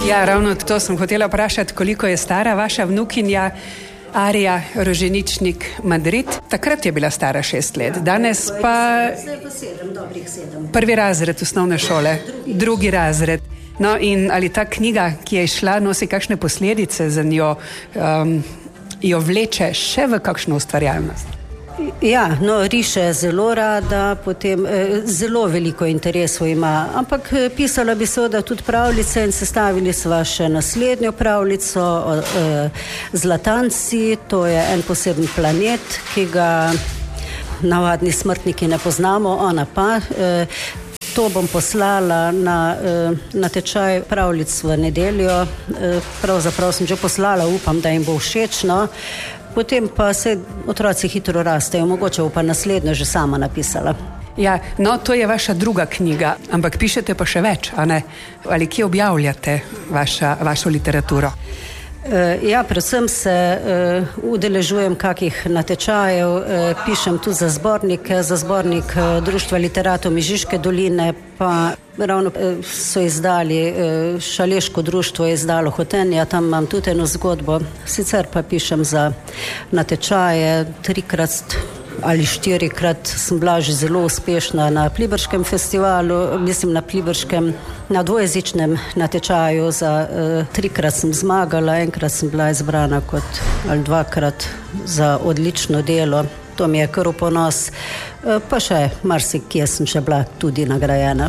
Ja, ravno to sem hotela vprašati, koliko je stara vaša vnukinja Arija Roženičnik Madrid. Takrat je bila stara 6 let, danes pa... Zdaj pa 7, dobrih 7. Prvi razred osnovne šole, drugi razred. No in ali ta knjiga, ki je šla, nosi kakšne posledice za njo, jo vleče še v kakšno ustvarjalnost? Ja, no, riše zelo rada, potem zelo veliko interesov ima, ampak pisala bi seveda tudi pravljice in sestavili sva še naslednjo pravljico Zlatanci, to je en poseben planet, ki ga navadni smrtniki ne poznamo, ona pa. To bom poslala na tečaj pravljic v nedeljo, pravzaprav sem že poslala, upam, da jim bo všeč, no. Potem pa se otroci hitro rastejo, mogoče bo pa naslednjo že sama napisala. Ja, no, to je vaša druga knjiga, ampak pišete pa še več, a ne? Ali kje objavljate vašo literaturo? Ja, predvsem se udeležujem kakih natečajev, pišem tu za zbornik Društva literatov Mežiške doline, pa ravno so izdali, Šaleško društvo je izdalo Hotenja, tam imam tudi eno zgodbo, sicer pa pišem za natečaje, 3-krat ali 4-krat sem bila že zelo uspešna na Pliberškem festivalu, mislim na dvojezičnem natečaju, 3-krat sem zmagala, 1-krat sem bila izbrana ali 2-krat za odlično delo, to mi je kar v ponos, pa še marsikje sem še bila tudi nagrajena.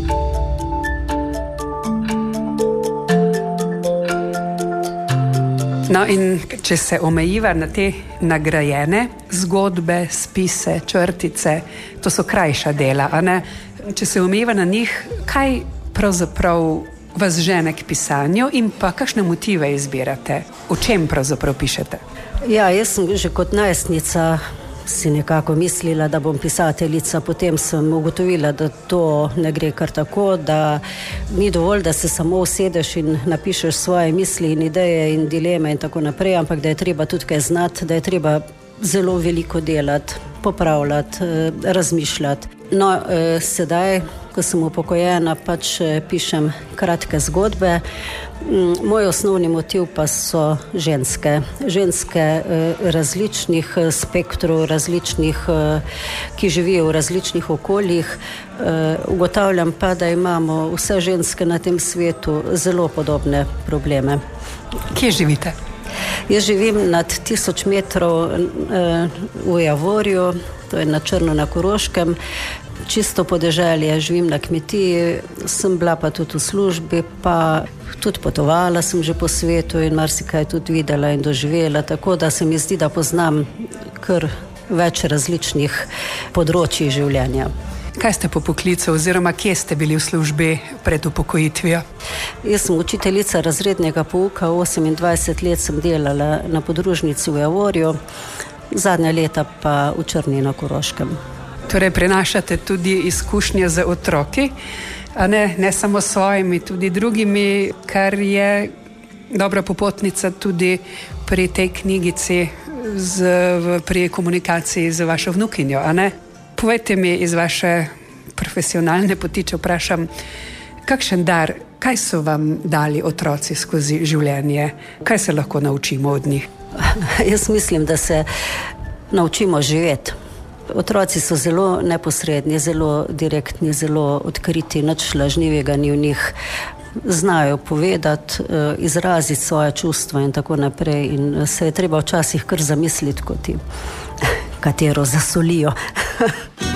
No in če se omejiva na te nagrajene zgodbe, spise, črtice, to so krajša dela, a ne? Če se omejiva na njih, kaj pravzaprav vas žene k pisanju in pa kakšne motive izbirate? O čem pravzaprav pišete? Ja, jaz sem že kot najstnica si nekako mislila, da bom pisateljica, potem sem ugotovila, da to ne gre kar tako, da ni dovolj, da se samo usedeš in napišeš svoje misli in ideje in dileme in tako naprej, ampak da je treba tudi kaj znati, da je treba zelo veliko delati, popravljati, razmišljati. No, sedaj, ko sem upokojena, pač pišem kratke zgodbe. Moj osnovni motiv pa so ženske različnih spektrov, ki živijo v različnih okoljih. Ugotavljam pa, da imamo vse ženske na tem svetu zelo podobne probleme. Kje živite? Jaz živim nad 1000 metrov v Javorju, to je na Črno na Koroškem, čisto podeželje, živim na kmetiji, sem bila pa tudi v službi, pa tudi potovala sem že po svetu in marsikaj tudi videla in doživela, tako da se mi zdi, da poznam kar več različnih področij življenja. Kaj ste po poklicu oziroma kje ste bili v službi pred upokojitvijo? Jaz sem učiteljica razrednega pouka, 28 let sem delala na podružnici v Javorju, zadnja leta pa v Črni na Koroškem. Torej prenašate tudi izkušnje z otroki, a ne samo svojimi, tudi drugimi, kar je dobra popotnica tudi pri tej knjigici pri komunikaciji z vašo vnukinjo, a ne? Povejte mi iz vaše profesionalne poti, če vprašam, kakšen dar, kaj so vam dali otroci skozi življenje? Kaj se lahko naučimo od njih? Jaz mislim, da se naučimo živeti. Otroci so zelo neposredni, zelo direktni, zelo odkriti, nič lažnivega ni v njih. Znajo povedati, izraziti svoje čustva in tako naprej. In se je treba včasih kar zamisliti, kot ti katero zasolijo.